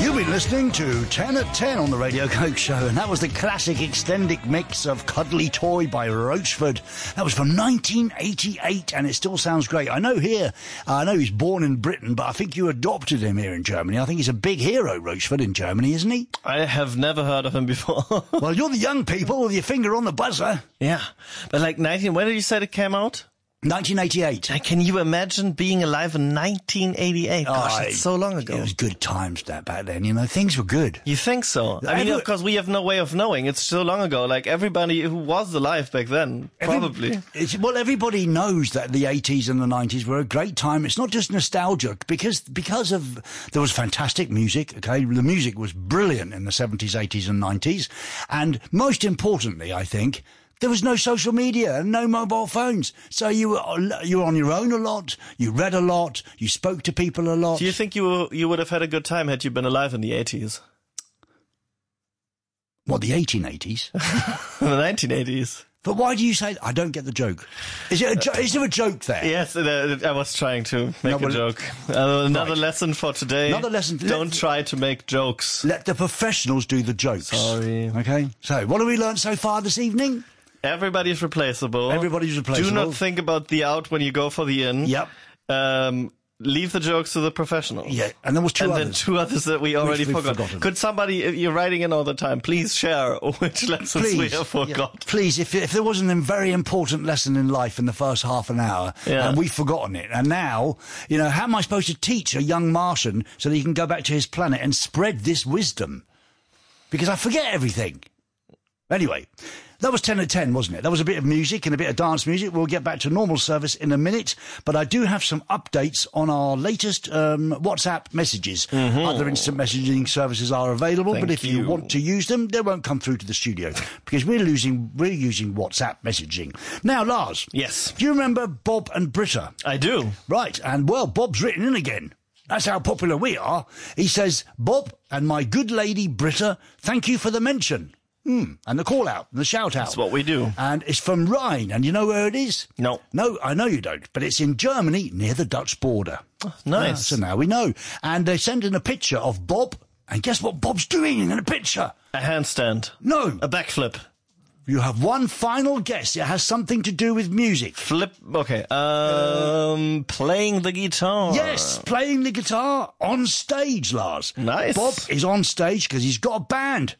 You've been listening to 10 at 10 on the Radio Coke Show, and that was the classic extended mix of Cuddly Toy by Roachford. That was from 1988, and it still sounds great. I know he's born in Britain, but I think you adopted him here in Germany. I think he's a big hero, Roachford, in Germany, isn't he? I have never heard of him before. Well, you're the young people with your finger on the buzzer. Yeah, but like when did you say it came out? 1988. Can you imagine being alive in 1988? Gosh, that's so long ago. It was good times back then, things were good. You think so? I mean, of course, we have no way of knowing. It's so long ago. Like, everybody who was alive back then, probably. Everybody knows that the 80s and the 90s were a great time. It's not just nostalgia, because there was fantastic music, okay? The music was brilliant in the 70s, 80s and 90s. And most importantly, I think, there was no social media and no mobile phones. So you were on your own a lot, you read a lot, you spoke to people a lot. Do you think you would have had a good time had you been alive in the 80s? What, the 1880s? The 1980s. But why do you say that? I don't get the joke. Is there a joke there? Yes, I was trying to make a joke. Another lesson for today. Another lesson. Don't try to make jokes. Let the professionals do the jokes. Sorry. Okay. So, what have we learned so far this evening? Everybody's replaceable. Everybody's replaceable. Do not think about the out when you go for the in. Yep. Leave the jokes to the professionals. Yeah, and there was two others. And then two others that we already forgot. Could somebody, if you're writing in all the time, please share which lessons we have forgot. Yeah, please, if there wasn't a very important lesson in life in the first half an hour, and we've forgotten it, and now, how am I supposed to teach a young Martian so that he can go back to his planet and spread this wisdom? Because I forget everything. Anyway, that was 10 at 10, wasn't it? That was a bit of music and a bit of dance music. We'll get back to normal service in a minute, but I do have some updates on our latest WhatsApp messages. Mm-hmm. Other instant messaging services are available, but if you want to use them, they won't come through to the studio because we're using WhatsApp messaging. Now, Lars. Yes. Do you remember Bob and Britta? I do. Right, and Bob's written in again. That's how popular we are. He says, Bob and my good lady Britta, thank you for the mention. And the call-out, and the shout-out. That's what we do. And it's from Rhine, and you know where it is? No. No, I know you don't, but it's in Germany, near the Dutch border. Oh, nice. So now we know. And they send in a picture of Bob, and guess what Bob's doing in the picture? A handstand. No. A backflip. You have one final guess. It has something to do with music. Okay. Playing the guitar. Yes, playing the guitar on stage, Lars. Nice. Bob is on stage because he's got a band.